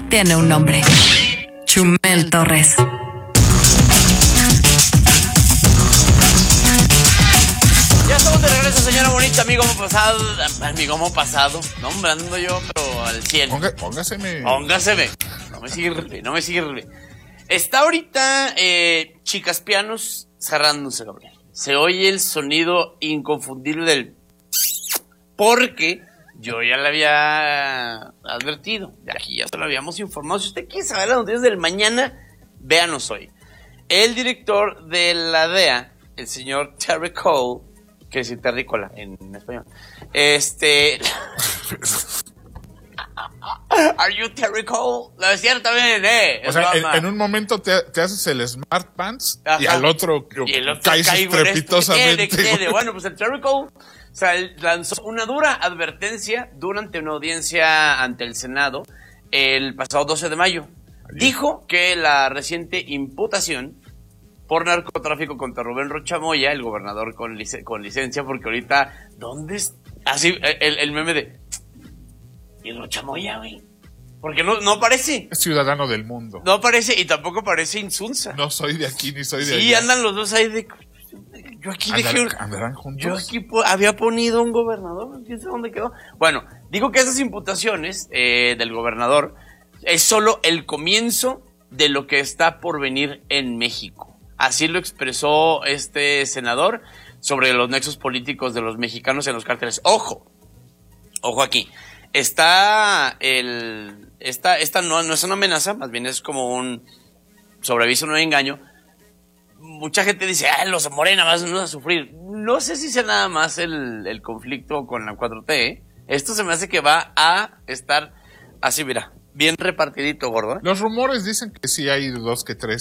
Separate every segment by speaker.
Speaker 1: tiene un nombre. Chumel Torres.
Speaker 2: Ya estamos de regreso, señora bonita, amigo pasado. No, hombre, ando yo, pero al 100.
Speaker 3: Póngaseme.
Speaker 2: No me sirve. Está ahorita Chicas Pianos cerrándose, Gabriel. Se oye el sonido inconfundible del... Porque yo ya le había advertido. De aquí ya se lo habíamos informado. Si usted quiere saber las noticias del mañana, véanos hoy. El director de la DEA, el señor Terry Cole, que es terrícola en español. Are you Terry Cole? Lo decía también,
Speaker 3: O sea, en un momento te haces el Smart Pants. Ajá. Y al otro caes estrepitosamente.
Speaker 2: Bueno, pues el Terry Cole lanzó una dura advertencia durante una audiencia ante el Senado el pasado 12 de mayo. Dijo que la reciente imputación por narcotráfico contra Rubén Rocha Moya, el gobernador con licencia, porque ahorita, ¿dónde es? Así, el meme de... ¿Y Rocha Moya, güey? Porque no aparece.
Speaker 3: Es ciudadano del mundo.
Speaker 2: No aparece, y tampoco parece Insunza.
Speaker 3: No soy de aquí, ni soy de allá.
Speaker 2: Sí, andan los dos ahí de... Yo aquí
Speaker 3: ¿Andarán juntos?
Speaker 2: Yo aquí había ponido un gobernador, quién sabe dónde quedó. Bueno, digo que esas imputaciones del gobernador es solo el comienzo de lo que está por venir en México. Así lo expresó este senador sobre los nexos políticos de los mexicanos en los cárteles. Ojo aquí. Esta no es una amenaza, más bien es como un sobreaviso, no engaño. Mucha gente dice, los Morena van a sufrir. No sé si sea nada más el conflicto con la 4T, ¿eh? Esto se me hace que va a estar así, mira, bien repartidito, gordo, ¿eh?
Speaker 3: Los rumores dicen que sí hay 2 que 3,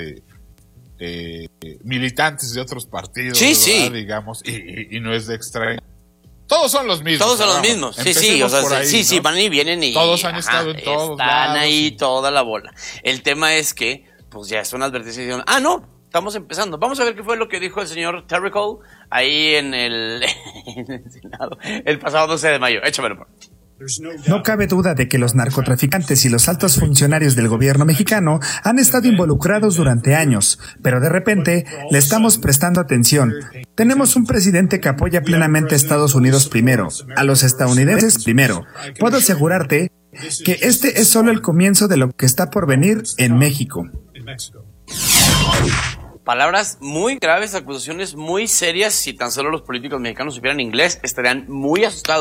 Speaker 3: militantes de otros partidos,
Speaker 2: sí,
Speaker 3: ¿verdad?
Speaker 2: Sí.
Speaker 3: Digamos, y no es de extraño. Todos son los mismos.
Speaker 2: Todos son los mismos. Sí, o sea,
Speaker 3: ahí,
Speaker 2: sí,
Speaker 3: ¿no?
Speaker 2: van y vienen y...
Speaker 3: Todos han estado en todos lados.
Speaker 2: Están ahí toda la bola. El tema es que, pues ya es una advertencia y dijeron, no, estamos empezando. Vamos a ver qué fue lo que dijo el señor Terry Cole ahí en el Senado el pasado 12 de mayo. Échamelo, por favor.
Speaker 4: No cabe duda de que los narcotraficantes y los altos funcionarios del gobierno mexicano han estado involucrados durante años, pero de repente le estamos prestando atención. Tenemos un presidente que apoya plenamente a Estados Unidos primero, a los estadounidenses primero. Puedo asegurarte que este es solo el comienzo de lo que está por venir en México.
Speaker 2: Palabras muy graves, acusaciones muy serias. Si tan solo los políticos mexicanos supieran inglés, estarían muy asustados.